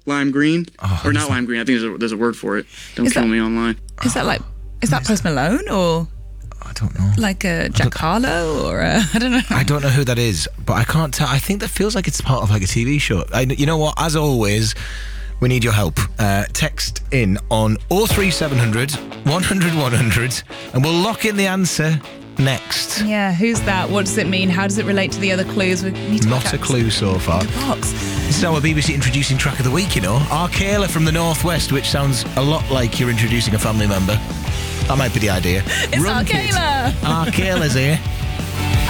lime green. Oh, or not lime green. I think there's a word for it. Don't kill me online. Is that Post Malone or? I don't know. Like a Jack Harlow or I don't know. I don't know who that is, but I can't tell. I think that feels like it's part of like a TV show. You know what? As always, we need your help. Text in on 03700 100 100 and we'll lock in the answer next. Yeah, who's that? What does it mean? How does it relate to the other clues? We need to Not a clue so far. Box. This is our BBC introducing track of the week, you know. Arkayla from the Northwest, which sounds a lot like you're introducing a family member. That might be the idea. It's Arkayla. Arkayla's here.